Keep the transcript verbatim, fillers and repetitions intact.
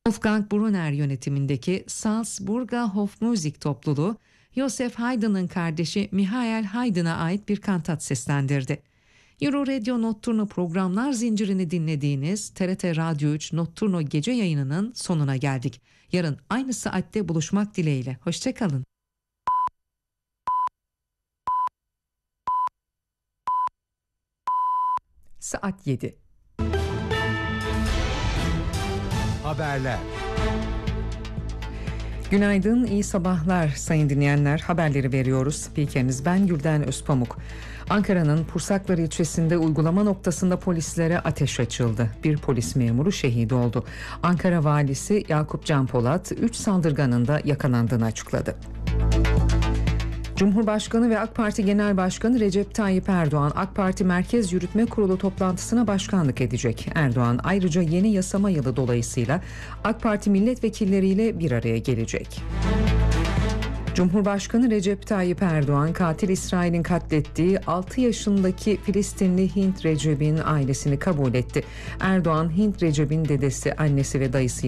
Wolfgang Brunner yönetimindeki Salzburger Hofmusik topluluğu, Joseph Haydn'ın kardeşi Michael Haydn'a ait bir kantat seslendirdi. Euro Radio Notturno programlar zincirini dinlediğiniz T R T Radyo üç Notturno gece yayınının sonuna geldik. Yarın aynı saatte buluşmak dileğiyle. Hoşçakalın. Saat yedi. Haberler. Günaydın, iyi sabahlar sayın dinleyenler. Haberleri veriyoruz. Spikeriniz ben Gülden Özpamuk. Ankara'nın Pursaklar ilçesinde uygulama noktasında polislere ateş açıldı. Bir polis memuru şehit oldu. Ankara valisi Yakup Can Polat, üç saldırganın da yakalandığını açıkladı. Cumhurbaşkanı ve AK Parti Genel Başkanı Recep Tayyip Erdoğan, AK Parti Merkez Yürütme Kurulu toplantısına başkanlık edecek. Erdoğan ayrıca yeni yasama yılı dolayısıyla AK Parti milletvekilleriyle bir araya gelecek. Cumhurbaşkanı Recep Tayyip Erdoğan, katil İsrail'in katlettiği altı yaşındaki Filistinli Hint Recep'in ailesini kabul etti. Erdoğan, Hint Recep'in dedesi, annesi ve dayısı